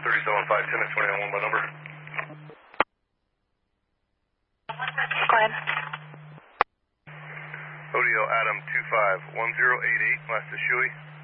37-510 at 20 on 1 by number. Go ahead. ODL Adam 25-1088, last to Shuey.